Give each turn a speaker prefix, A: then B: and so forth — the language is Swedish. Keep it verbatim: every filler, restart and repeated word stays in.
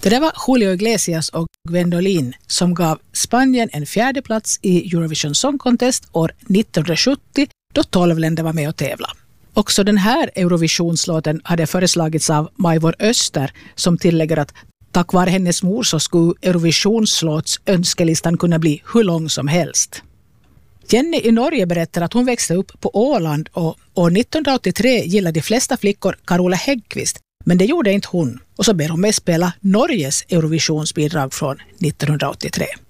A: Det där var Julio Iglesias och Gwendolyn som gav Spanien en fjärde plats i Eurovision Song Contest år nittonhundrasjuttio då tolv länder var med och tävla. Också den här Eurovisionslåten hade föreslagits av Majvor Öster som tillägger att tack vare hennes mor så skulle Eurovisionslåts önskelistan kunna bli hur lång som helst. Jenny i Norge berättar att hon växte upp på Åland och år nittonhundraåttiotre gillade de flesta flickor Carola Häggkvist, men det gjorde inte hon. Och så ber hon mig spela Norges Eurovisionsbidrag från nittonhundraåttiotre.